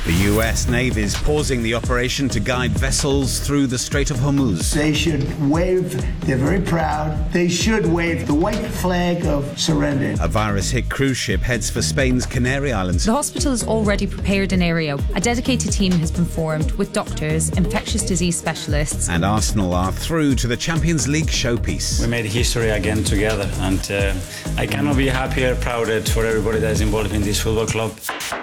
The US Navy is pausing the operation to guide vessels through the Strait of Hormuz. They should wave, they're very proud, they should wave the white flag of surrender. A virus-hit cruise ship heads for Spain's Canary Islands. The hospital has already prepared an area. A dedicated team has been formed with doctors, infectious disease specialists. And Arsenal are through to the Champions League showpiece. We made history again together, and I cannot be happier, prouder for everybody that is involved in this football club.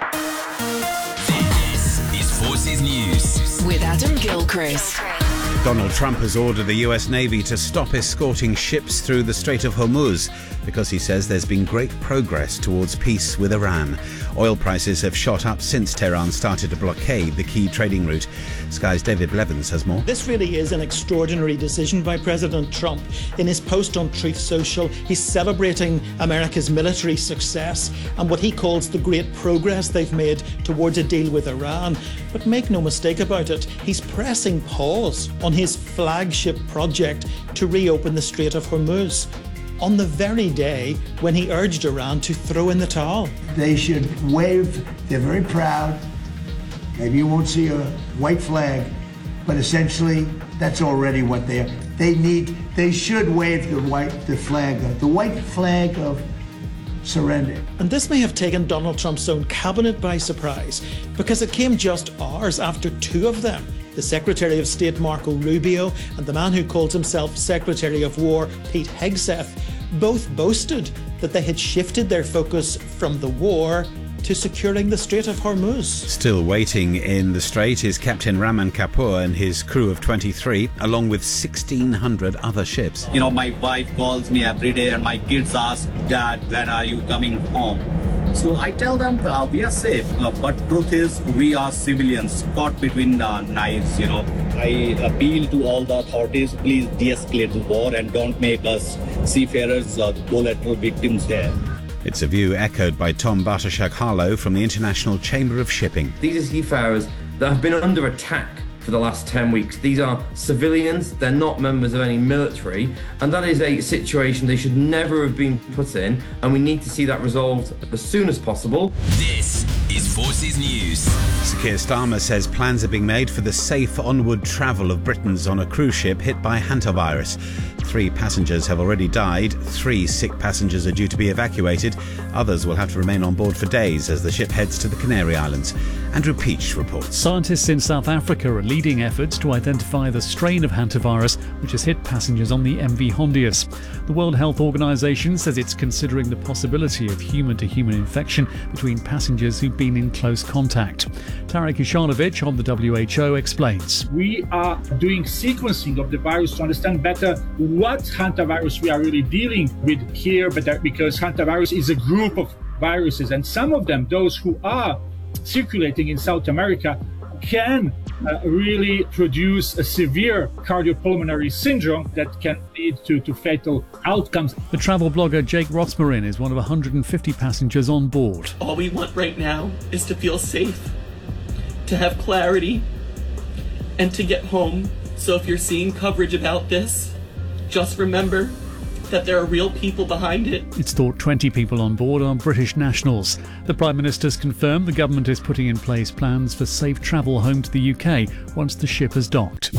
Forces News with Adam Gilchrist. Donald Trump has ordered the US Navy to stop escorting ships through the Strait of Hormuz because he says there's been great progress towards peace with Iran. Oil prices have shot up since Tehran started to blockade the key trading route. Sky's David Blevins has more. This really is an extraordinary decision by President Trump. In his post on Truth Social, he's celebrating America's military success and what he calls the great progress they've made towards a deal with Iran. But make no mistake about it, he's pressing pause on his flagship project to reopen the Strait of Hormuz on the very day when he urged Iran to throw in the towel. They should wave, they're very proud. Maybe you won't see a white flag, but essentially that's already what they are. They should wave the white flag of surrender. And this may have taken Donald Trump's own cabinet by surprise, because it came just hours after two of them, the Secretary of State Marco Rubio and the man who calls himself Secretary of War Pete Hegseth, both boasted that they had shifted their focus from the war to securing the Strait of Hormuz. Still waiting in the strait is Captain Raman Kapoor and his crew of 23, along with 1,600 other ships. You know, my wife calls me every day and my kids ask, Dad, when are you coming home? So I tell them we are safe, but truth is we are civilians caught between knives, you know. I appeal to all the authorities, please de-escalate the war and don't make us seafarers collateral victims there. It's a view echoed by Tom Bartoszak-Harlow from the International Chamber of Shipping. These are seafarers that have been under attack for the last 10 weeks. These are civilians, they're not members of any military, and that is a situation they should never have been put in, and we need to see that resolved as soon as possible. This is Forces News. Sir Keir Starmer says plans are being made for the safe onward travel of Britons on a cruise ship hit by hantavirus. 3 passengers have already died. 3 sick passengers are due to be evacuated. Others will have to remain on board for days as the ship heads to the Canary Islands. Andrew Peach reports. Scientists in South Africa are leading efforts to identify the strain of hantavirus which has hit passengers on the MV Hondius. The World Health Organization says it's considering the possibility of human-to-human infection between passengers who've been in close contact. Tarek Ishanovic of the WHO explains. We are doing sequencing of the virus to understand better what hantavirus we are really dealing with here, because hantavirus is a group of viruses, and some of them, those who are circulating in South America, can really produce a severe cardiopulmonary syndrome that can lead to fatal outcomes. The travel blogger Jake Rossmarin is one of 150 passengers on board. All we want right now is to feel safe, to have clarity, and to get home. So if you're seeing coverage about this, just remember that there are real people behind it. It's thought 20 people on board are British nationals. The Prime Minister's confirmed the government is putting in place plans for safe travel home to the UK once the ship has docked.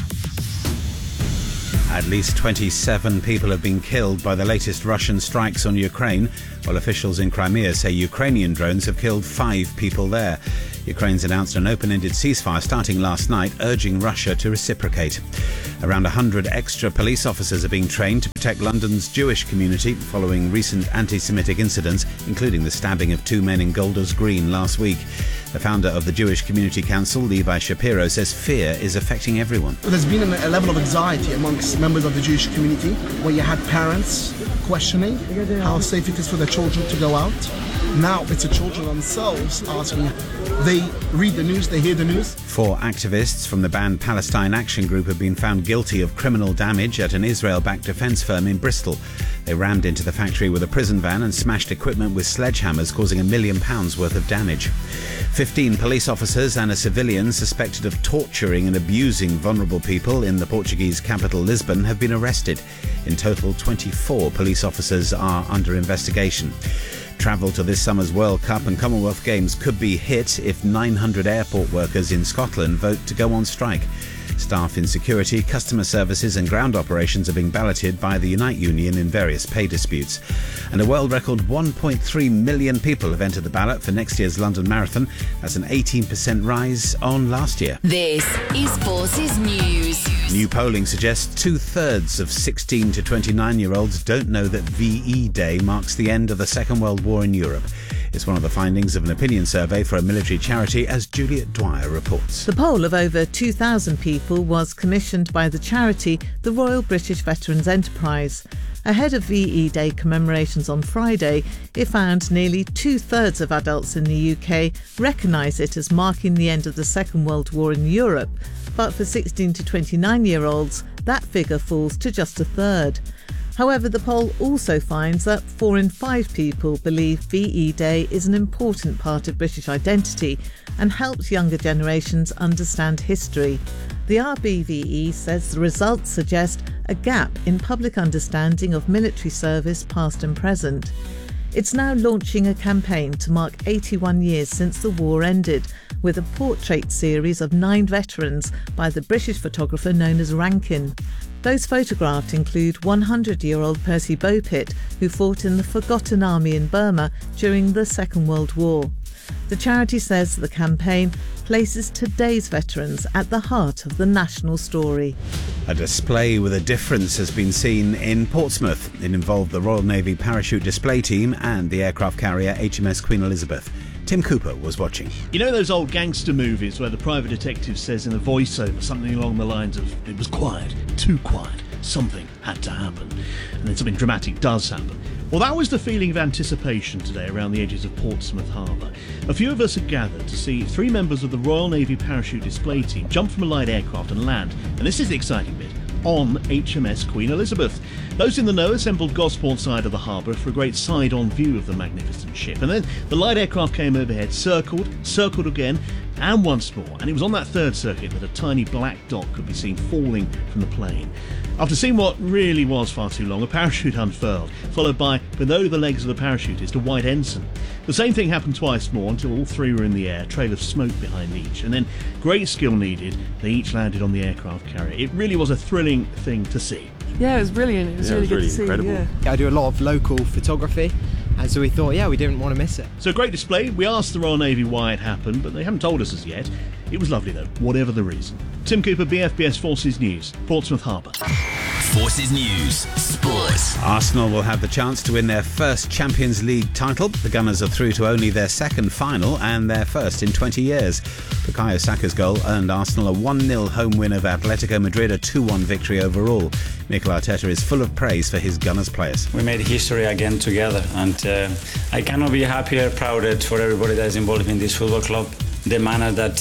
At least 27 people have been killed by the latest Russian strikes on Ukraine, while officials in Crimea say Ukrainian drones have killed 5 people there. Ukraine's announced an open-ended ceasefire starting last night, urging Russia to reciprocate. Around 100 extra police officers are being trained to protect London's Jewish community following recent anti-Semitic incidents, including the stabbing of 2 men in Golders Green last week. The founder of the Jewish Community Council, Levi Shapiro, says fear is affecting everyone. There's been a level of anxiety amongst members of the Jewish community where you had parents questioning how safe it is for their children to go out. Now it's the children themselves asking. They read the news, they hear the news. 4 activists from the banned Palestine Action Group have been found guilty of criminal damage at an Israel-backed defence firm in Bristol. They rammed into the factory with a prison van and smashed equipment with sledgehammers, causing £1 million worth of damage. 15 police officers and a civilian suspected of torturing and abusing vulnerable people in the Portuguese capital Lisbon have been arrested. In total, 24 police officers are under investigation. Travel to this summer's World Cup and Commonwealth Games could be hit if 900 airport workers in Scotland vote to go on strike. Staff in security, customer services and ground operations are being balloted by the Unite Union in various pay disputes. And a world record 1.3 million people have entered the ballot for next year's London Marathon. That's an 18% rise on last year. This is Forces News. New polling suggests 2/3 of 16 to 29-year-olds don't know that VE Day marks the end of the Second World War in Europe. It's one of the findings of an opinion survey for a military charity, as Juliet Dwyer reports. The poll of over 2,000 people was commissioned by the charity, the Royal British Veterans Enterprise. Ahead of VE Day commemorations on Friday, it found nearly 2/3 of adults in the UK recognise it as marking the end of the Second World War in Europe. But for 16 to 29-year-olds, that figure falls to just a third. However, the poll also finds that 4 in 5 people believe VE Day is an important part of British identity and helps younger generations understand history. The RBVE says the results suggest a gap in public understanding of military service past and present. It's now launching a campaign to mark 81 years since the war ended, with a portrait series of 9 veterans by the British photographer known as Rankin. Those photographed include 100-year-old Percy Beaupitt, who fought in the Forgotten Army in Burma during the Second World War. The charity says the campaign places today's veterans at the heart of the national story. A display with a difference has been seen in Portsmouth. It involved the Royal Navy parachute display team and the aircraft carrier HMS Queen Elizabeth. Tim Cooper was watching. You know those old gangster movies where the private detective says in a voiceover something along the lines of, "It was quiet, too quiet, something had to happen," and then something dramatic does happen? Well, that was the feeling of anticipation today around the edges of Portsmouth Harbour. A few of us had gathered to see 3 members of the Royal Navy parachute display team jump from a light aircraft and land, and this is the exciting bit, on HMS Queen Elizabeth. Those in the know assembled Gosport side of the harbour for a great side-on view of the magnificent ship. And then the light aircraft came overhead, circled again, and once more. And it was on that third circuit that a tiny black dot could be seen falling from the plane. After seeing what really was far too long, a parachute unfurled, followed by, below the legs of the parachutist, a white ensign. The same thing happened twice more until all 3 were in the air, a trail of smoke behind each. And then, great skill needed, they each landed on the aircraft carrier. It really was a thrilling thing to see. Yeah, it was brilliant. It was really good to see. Incredible. Yeah. I do a lot of local photography, and so we thought, we didn't want to miss it. So great display. We asked the Royal Navy why it happened, but they haven't told us as yet. It was lovely though, whatever the reason. Tim Cooper, BFBS Forces News, Portsmouth Harbour. Forces News, Sports. Arsenal will have the chance to win their first Champions League title. The Gunners are through to only their second final and their first in 20 years. Bukayo Saka's goal earned Arsenal a 1-0 home win over Atletico Madrid, a 2-1 victory overall. Mikel Arteta is full of praise for his Gunners players. We made history again together, and I cannot be happier, prouder for everybody that is involved in this football club. The manner that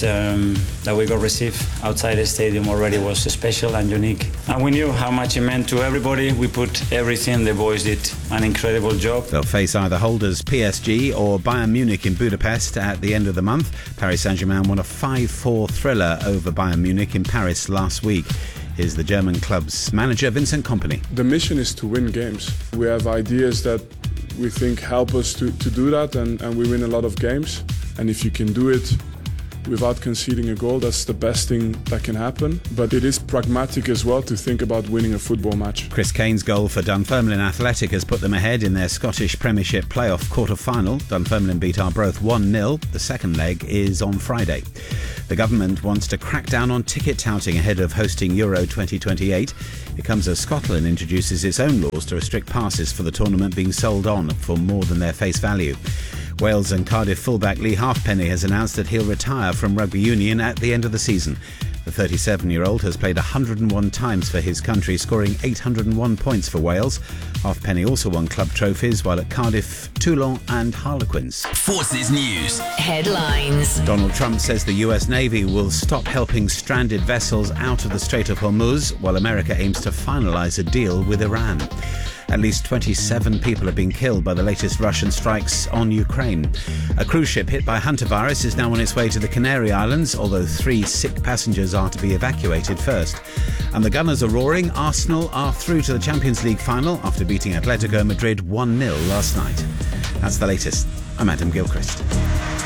we got received outside the stadium already was special and unique. And we knew how much it meant to everybody. We put everything. The boys did an incredible job. They'll face either holders PSG or Bayern Munich in Budapest at the end of the month. Paris Saint-Germain won a 5-4 thriller over Bayern Munich in Paris last week. Here's the German club's manager, Vincent Kompany. The mission is to win games. We have ideas that we think help us to do that, and we win a lot of games. And if you can do it without conceding a goal, that's the best thing that can happen. But it is pragmatic as well to think about winning a football match. Chris Kane's goal for Dunfermline Athletic has put them ahead in their Scottish Premiership playoff quarter-final. Dunfermline beat Arbroath 1-0. The second leg is on Friday. The government wants to crack down on ticket touting ahead of hosting Euro 2028. It comes as Scotland introduces its own laws to restrict passes for the tournament being sold on for more than their face value. Wales and Cardiff fullback Lee Halfpenny has announced that he'll retire from rugby union at the end of the season. The 37-year-old has played 101 times for his country, scoring 801 points for Wales. Halfpenny also won club trophies while at Cardiff, Toulon and Harlequins. Forces News. Headlines. Donald Trump says the US Navy will stop helping stranded vessels out of the Strait of Hormuz, while America aims to finalise a deal with Iran. At least 27 people have been killed by the latest Russian strikes on Ukraine. A cruise ship hit by hantavirus is now on its way to the Canary Islands, although 3 sick passengers are to be evacuated first. And the Gunners are roaring. Arsenal are through to the Champions League final after beating Atletico Madrid 1-0 last night. That's the latest. I'm Adam Gilchrist. 9,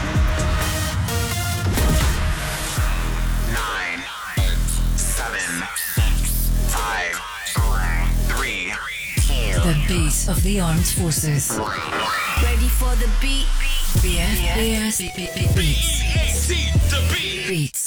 7, 5, 4, 3, 2. The beat of the armed forces. Ready for the beat? Beats. BS. Beats.